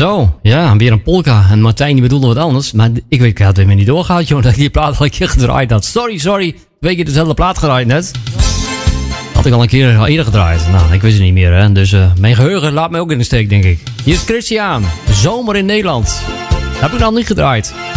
Zo, ja, weer een polka. En Martijn die bedoelde wat anders. Maar ik had weer niet doorgehaald, joh. Dat ik die plaat al een keer gedraaid had. Sorry. 2 keer dezelfde plaat gedraaid net. Had ik al een keer eerder gedraaid. Nou, ik wist het niet meer, hè. Dus mijn geheugen laat mij ook in de steek, denk ik. Hier is Christian. Zomer in Nederland. Heb ik nog niet gedraaid.